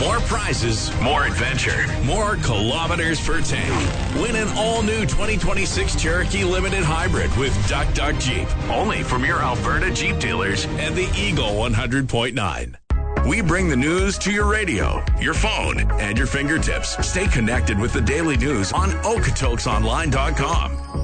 More prizes, more adventure, more kilometers per tank. Win an all-new 2026 Cherokee Limited Hybrid with Duck Duck Jeep. Only from your Alberta Jeep dealers and the Eagle 100.9. We bring the news to your radio, your phone, and your fingertips. Stay connected with the daily news on Okotoksonline.com.